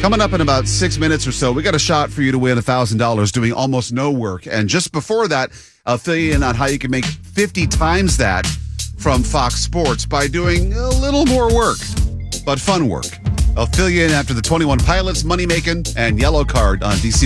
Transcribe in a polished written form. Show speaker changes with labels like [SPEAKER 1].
[SPEAKER 1] Coming up in about 6 minutes or so, we got a shot for you to win $1,000 doing almost no work. And just before that, I'll fill you in on how you can make 50 times that from Fox Sports by doing a little more work, but fun work. I'll fill you in after the 21 Pilots, Money Making, and Yellow Card on DC.